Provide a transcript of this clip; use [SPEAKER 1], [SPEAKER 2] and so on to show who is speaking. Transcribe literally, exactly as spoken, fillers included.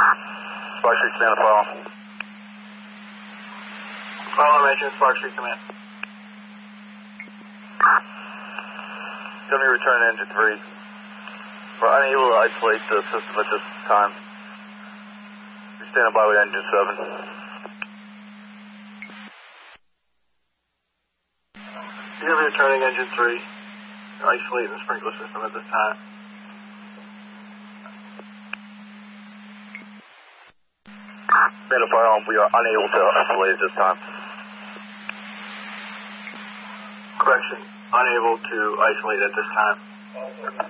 [SPEAKER 1] Spark Street Command, follow.
[SPEAKER 2] Follow mention, Spark Street Command.
[SPEAKER 1] Tell me return engine three. We're unable to isolate the system at this time. We're standing by with engine seven.
[SPEAKER 2] You're returning engine three. Isolating the sprinkler system at this time.
[SPEAKER 1] Command, follow. We are unable to isolate at this time.
[SPEAKER 2] Correction. Unable to isolate at this time.